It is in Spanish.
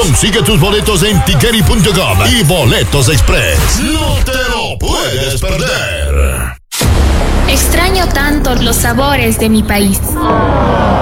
Consigue tus boletos en tickety.com y Boletos Express. No te lo puedes perder. Extraño tanto los sabores de mi país.